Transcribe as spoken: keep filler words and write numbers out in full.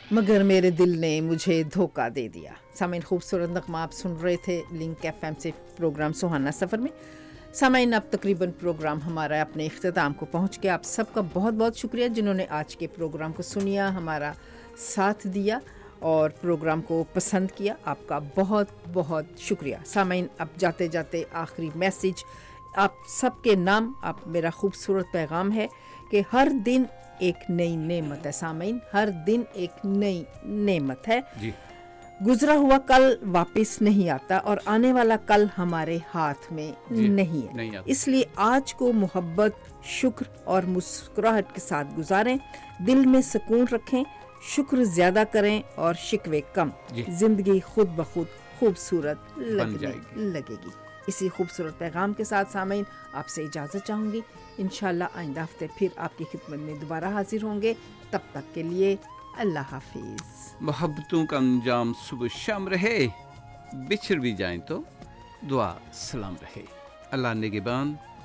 मगर मेरे दिल ने मुझे धोखा दे दिया। सामीन, खूबसूरत नगमा आप सुन रहे थे लिंक एफ एम से प्रोग्राम सुहाना सफ़र में। सामीन, अब तकरीबन प्रोग्राम हमारा अपने इख्तिताम को पहुंच गया। आप सबका बहुत बहुत शुक्रिया जिन्होंने आज के प्रोग्राम को सुनिया, हमारा साथ दिया और प्रोग्राम को पसंद किया। आपका बहुत बहुत शुक्रिया। सामीन, अब जाते जाते आखिरी मैसेज आप सबके नाम, आप मेरा खूबसूरत पैगाम है कि हर दिन एक नई नेमत है। सामीन, हर दिन एक नई नेमत है जी। गुजरा हुआ कल वापस नहीं आता और आने वाला कल हमारे हाथ में नहीं है, नहीं इसलिए आज को मोहब्बत, शुक्र और मुस्कुराहट के साथ गुजारें। दिल में सुकून रखें, शुक्र ज्यादा करें और शिकवे कम। जिंदगी खुद ब खुद खूबसूरत लगने लगेगी। इसी खूबसूरत पैगाम के साथ सामीन आपसे इजाज़त चाहूँगी। इंशाल्लाह आइंदा हफ्ते फिर आपकी खिदमत में दोबारा हाजिर होंगे। तब तक के लिए अल्लाह हाफिज़। मोहब्बतों का अंजाम सुबह शाम रहे, बिछड़ भी जाएं तो दुआ सलाम रहे। अल्लाह निगहबान।